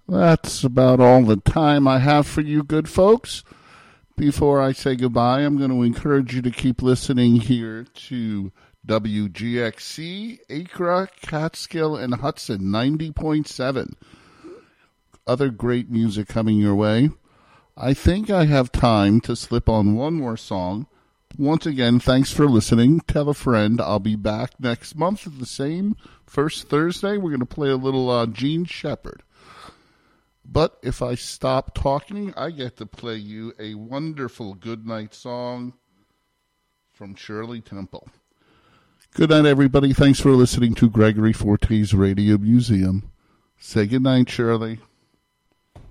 That's about all the time I have for you, good folks. Before I say goodbye, I'm going to encourage you to keep listening here to WGXC, Acra, Catskill, and Hudson 90.7. Other great music coming your way. I think I have time to slip on one more song. Once again, thanks for listening. Tell a friend. I'll be back next month at the same first Thursday. We're going to play a little Gene Shepard. But if I stop talking, I get to play you a wonderful goodnight song from Shirley Temple. Good night, everybody. Thanks for listening to Gregory Forte's Radio Museum. Say goodnight, Shirley.